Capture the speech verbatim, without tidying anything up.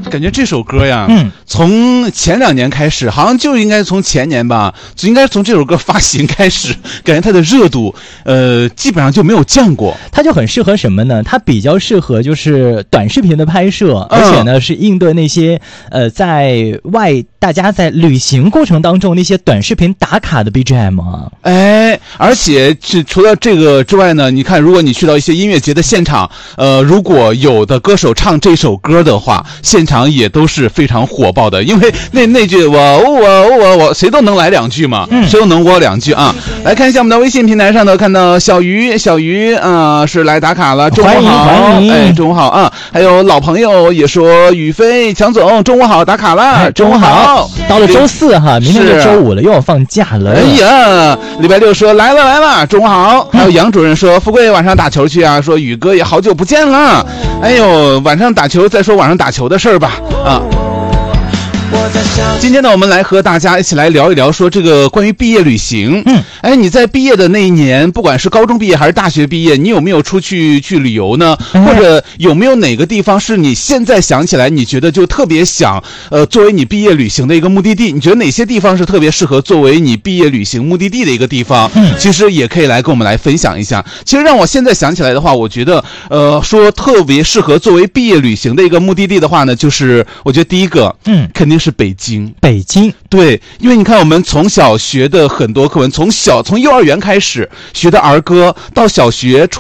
感觉这首歌呀， 嗯， 从前两年开始，好像就应该从前年吧，就应该从这首歌发行开始，感觉它的热度，呃，基本上就没有降过。 它就很适合什么呢？它比较适合就是短视频的拍摄， 嗯、 而且呢是应对那些呃在外大家在旅行过程当中那些短视频打卡的 B G M 啊。 哎，而且除了这个之外呢，你看，如果你去到一些音乐节的现场，呃，如果有的歌手唱这首歌的话，现场也都是非常火爆的，因为那那句我我我我谁都能来两句嘛，嗯，谁都能我两句啊。来看一下我们的微信平台上头，看到小鱼小鱼啊、呃、是来打卡了，中午好， 欢迎， 哎，中午好啊。还有老朋友也说宇飞强总中午好，打卡了，哎、 中午好。到了周四哈，明天就周五了，又要放假了。 哎呀，礼拜六说来了来了，中午好。还有杨主任说富贵晚上打球去啊，说宇哥也好久不见了。哎呦，晚上打球再说晚上打球的事儿吧啊。今天呢，我们来和大家一起来聊一聊，说这个关于毕业旅行。嗯，哎，你在毕业的那一年，不管是高中毕业还是大学毕业，你有没有出去去旅游呢？嗯、或者有没有哪个地方是你现在想起来，你觉得就特别想，呃，作为你毕业旅行的一个目的地？你觉得哪些地方是特别适合作为你毕业旅行目的地的一个地方？嗯，其实也可以来跟我们来分享一下。其实让我现在想起来的话，我觉得，呃，说特别适合作为毕业旅行的一个目的地的话呢，就是我觉得第一个，嗯，肯定是北京。 北京， 对，因为你看我们从小学的很多课文，从小从幼儿园开始学的儿歌，到小学